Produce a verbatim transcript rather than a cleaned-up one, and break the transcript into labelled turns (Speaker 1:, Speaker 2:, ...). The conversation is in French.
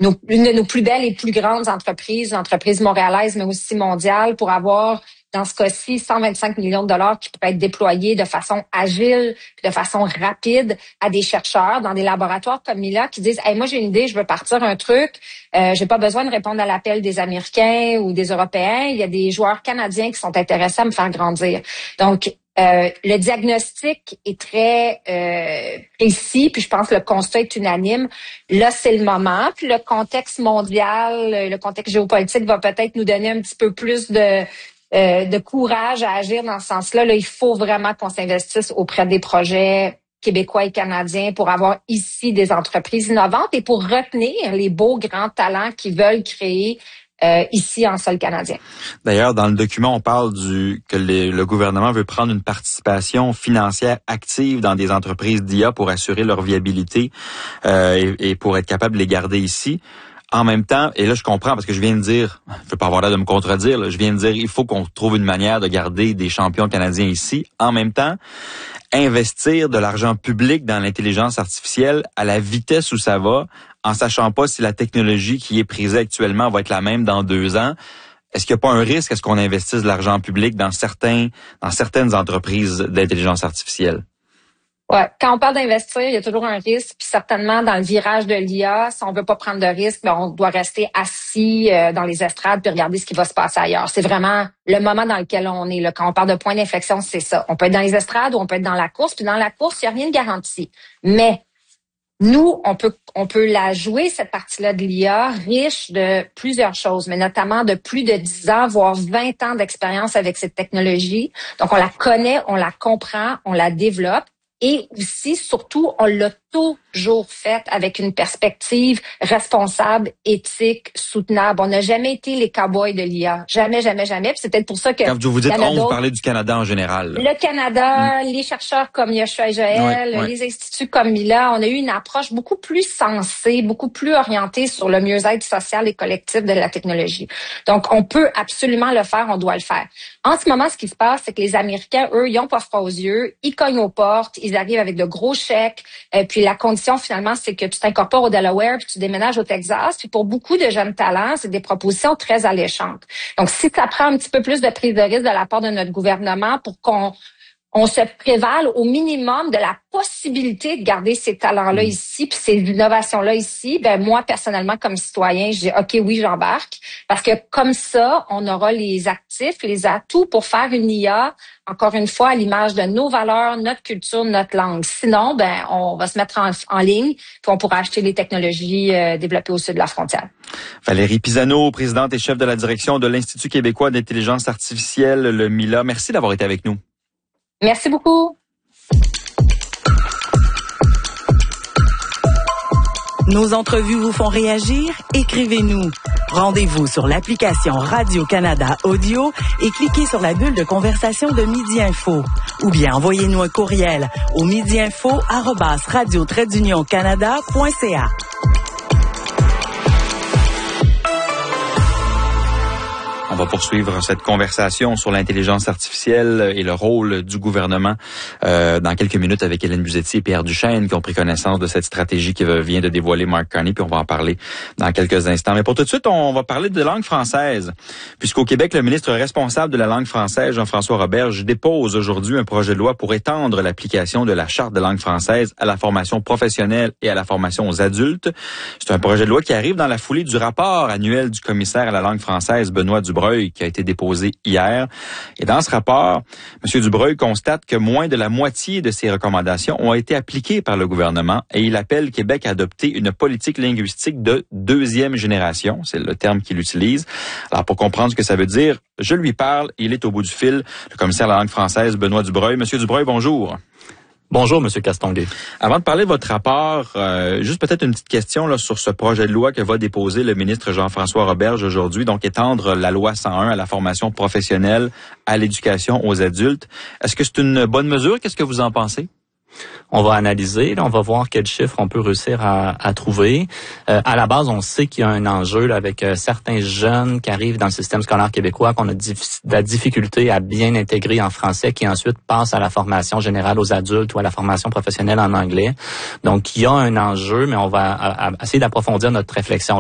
Speaker 1: nos, une de nos plus belles et plus grandes entreprises, l'entreprise montréalaise, mais aussi mondiale, pour avoir, dans ce cas-ci, cent vingt-cinq millions de dollars qui pourraient être déployés de façon agile, de façon rapide à des chercheurs dans des laboratoires comme Mila qui disent hey, « moi j'ai une idée, je veux partir un truc, euh, j'ai pas besoin de répondre à l'appel des Américains ou des Européens, il y a des joueurs canadiens qui sont intéressés à me faire grandir. » Donc, Euh, le diagnostic est très euh, précis, puis je pense que le constat est unanime. Là, c'est le moment. Puis le contexte mondial, le contexte géopolitique va peut-être nous donner un petit peu plus de euh, de courage à agir dans ce sens-là. Là, il faut vraiment qu'on s'investisse auprès des projets québécois et canadiens pour avoir ici des entreprises innovantes et pour retenir les beaux grands talents qui veulent créer Euh, ici en sol canadien.
Speaker 2: D'ailleurs, dans le document, on parle du que les, le gouvernement veut prendre une participation financière active dans des entreprises d'I A pour assurer leur viabilité euh, et, et pour être capable de les garder ici. En même temps, et là je comprends parce que je viens de dire, je veux pas avoir l'air de me contredire, là, je viens de dire il faut qu'on trouve une manière de garder des champions canadiens ici. En même temps, investir de l'argent public dans l'intelligence artificielle à la vitesse où ça va, en sachant pas si la technologie qui est prisée actuellement va être la même dans deux ans. Est-ce qu'il n'y a pas un risque à ce qu'on investisse de l'argent public dans certains, dans certaines entreprises d'intelligence artificielle?
Speaker 1: Ouais, quand on parle d'investir, il y a toujours un risque. Puis certainement, dans le virage de l'I A, si on veut pas prendre de risque, ben on doit rester assis euh, dans les estrades puis regarder ce qui va se passer ailleurs. C'est vraiment le moment dans lequel on est. Là. Quand on parle de point d'inflexion, c'est ça. On peut être dans les estrades ou on peut être dans la course. Puis dans la course, il n'y a rien de garanti. Mais nous, on peut on peut la jouer, cette partie-là de l'I A, riche de plusieurs choses, mais notamment de plus de dix ans, voire vingt ans d'expérience avec cette technologie. Donc, on la connaît, on la comprend, on la développe. Et aussi, surtout, on l'a toujours fait avec une perspective responsable, éthique, soutenable. On n'a jamais été les cow-boys de l'I A. Jamais, jamais, jamais. Puis c'est peut-être pour ça que...
Speaker 2: Quand vous dites on, vous parlez du Canada en général. Là.
Speaker 1: Le Canada, mmh. les chercheurs comme Yoshua et Joël, ouais, ouais. les instituts comme Mila, on a eu une approche beaucoup plus sensée, beaucoup plus orientée sur le mieux-être social et collectif de la technologie. Donc, on peut absolument le faire, on doit le faire. En ce moment, ce qui se passe, c'est que les Américains, eux, ils ont pas froid aux yeux, ils cognent aux portes, ils arrivent avec de gros chèques, et puis la condition finalement, c'est que tu t'incorpores au Delaware puis tu déménages au Texas. Puis pour beaucoup de jeunes talents, c'est des propositions très alléchantes. Donc, si ça prend un petit peu plus de prise de risque de la part de notre gouvernement pour qu'on on se prévale au minimum de la possibilité de garder ces talents-là ici, puis ces innovations-là ici, ben moi, personnellement, comme citoyen, je dis OK, oui, j'embarque. Parce que comme ça, on aura les actifs, les atouts pour faire une I A, encore une fois, à l'image de nos valeurs, notre culture, notre langue. Sinon, ben on va se mettre en, en ligne, puis on pourra acheter les technologies euh, développées au sud de la frontière.
Speaker 2: Valérie Pisano, présidente et chef de la direction de l'Institut québécois d'intelligence artificielle, le Mila. Merci d'avoir été avec nous.
Speaker 1: Merci beaucoup.
Speaker 3: Nos entrevues vous font réagir? Écrivez-nous. Rendez-vous sur l'application Radio-Canada Audio et cliquez sur la bulle de conversation de Midi Info. Ou bien envoyez-nous un courriel au midiinfo arobase radio trait d'union canada point c a.
Speaker 2: On va poursuivre cette conversation sur l'intelligence artificielle et le rôle du gouvernement euh, dans quelques minutes avec Hélène Buzetti et Pierre Duchesne qui ont pris connaissance de cette stratégie que vient de dévoiler Mark Carney, puis on va en parler dans quelques instants. Mais pour tout de suite, on va parler de langue française, puisqu'au Québec, le ministre responsable de la langue française, Jean-François Roberge, dépose aujourd'hui un projet de loi pour étendre l'application de la Charte de langue française à la formation professionnelle et à la formation aux adultes. C'est un projet de loi qui arrive dans la foulée du rapport annuel du commissaire à la langue française, Benoît Dubreuil, qui a été déposé hier. Et dans ce rapport, M. Dubreuil constate que moins de la moitié de ces recommandations ont été appliquées par le gouvernement et il appelle Québec à adopter une politique linguistique de deuxième génération. C'est le terme qu'il utilise. Alors, pour comprendre ce que ça veut dire, je lui parle. Il est au bout du fil. Le commissaire à la langue française, Benoît Dubreuil. Monsieur Dubreuil, bonjour.
Speaker 4: Bonjour, Monsieur Castonguay.
Speaker 2: Avant de parler de votre rapport, euh, juste peut-être une petite question là sur ce projet de loi que va déposer le ministre Jean-François Roberge aujourd'hui, donc étendre la loi cent un à la formation professionnelle, à l'éducation aux adultes. Est-ce que c'est une bonne mesure? Qu'est-ce que vous en pensez?
Speaker 4: On va analyser, là, on va voir quels chiffres on peut réussir à, à trouver. Euh, à la base, on sait qu'il y a un enjeu là, avec euh, certains jeunes qui arrivent dans le système scolaire québécois, qu'on a dif- de la difficulté à bien intégrer en français, qui ensuite passent à la formation générale aux adultes ou à la formation professionnelle en anglais. Donc, il y a un enjeu, mais on va à, à essayer d'approfondir notre réflexion.